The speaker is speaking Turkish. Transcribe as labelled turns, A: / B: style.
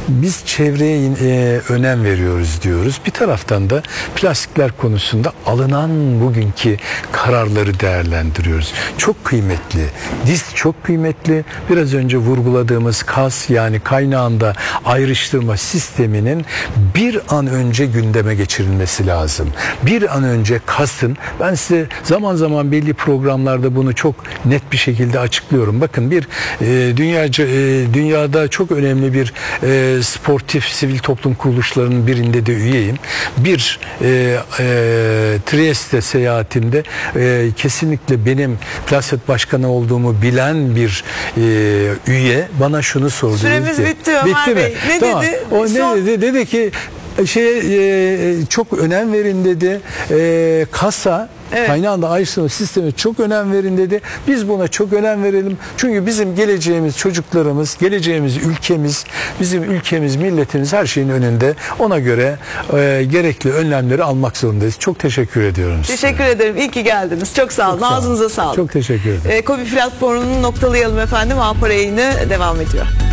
A: biz çevreye önem veriyoruz diyoruz. Bir taraftan da plastikler konusunda alınan bugünkü kararları değerlendiriyoruz. Çok kıymetli. Diz çok kıymetli. Biraz önce vurguladığımız kas, yani kaynağında ayrıştırma sisteminin bir an önce gündeme geçirilmesi lazım. Bir an önce kasın, ben size zaman zaman belli programlarda bunu çok net bir şekilde açıklıyorum. Bakın, bir dünyada çok önemli bir sportif sivil toplum kuruluşlarının birinde de üyeyim. Bir Trieste seyahatimde kesinlikle benim Plaset Başkanı olduğumu bilen bir üye bana şunu sordu.
B: Süremiz bitti Ömer
A: bitti
B: Bey.
A: mi?
B: Ne
A: tamam.
B: dedi?
A: O ne dedi? Dedi ki çok önem verin dedi. Kasa,
B: evet,
A: kaynağında ayrıştırma sistemi çok önem verin dedi. Biz buna çok önem verelim. Çünkü bizim geleceğimiz çocuklarımız, geleceğimiz ülkemiz, bizim ülkemiz, milletimiz her şeyin önünde. Ona göre gerekli önlemleri almak zorundayız. Çok teşekkür ediyorum size.
B: Teşekkür ederim. İyi ki geldiniz. Çok sağ olun. Ağzınıza sağlık.
A: Çok teşekkür ederim.
B: KOBİ platformunu noktalayalım efendim. Ampara yayını devam ediyor.